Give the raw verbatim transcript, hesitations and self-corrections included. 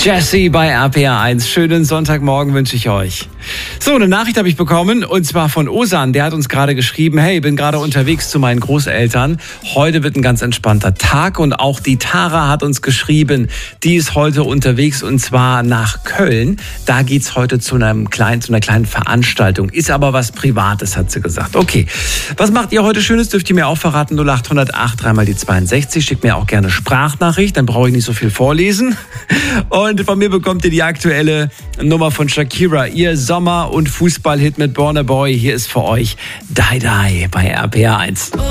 Jessie bei R P R eins. Schönen Sonntagmorgen wünsche ich euch. So, eine Nachricht habe ich bekommen und zwar von Osan. Der hat uns gerade geschrieben, hey, bin gerade unterwegs zu meinen Großeltern. Heute wird ein ganz entspannter Tag und auch die Tara hat uns geschrieben, die ist heute unterwegs und zwar nach Köln. Da geht's heute zu einem kleinen, zu einer kleinen Veranstaltung. Ist aber was Privates, hat sie gesagt. Okay, was macht ihr heute Schönes? Dürft ihr mir auch verraten. null acht null acht, dreimal die zweiundsechzig. Schickt mir auch gerne Sprachnachricht, dann brauche ich nicht so viel vorlesen. Und von mir bekommt ihr die aktuelle Nummer von Shakira. Ihr Sommer- und Fußballhit mit Burna Boy. Hier ist für euch Die Die bei R P R eins.